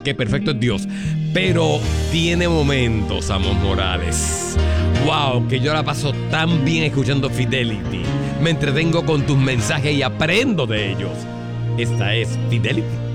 que perfecto es Dios. Pero tiene momentos, Amos Morales. Wow, que yo la paso tan bien escuchando Fidelity. Me entretengo con tus mensajes y aprendo de ellos. Esta es Fidelity.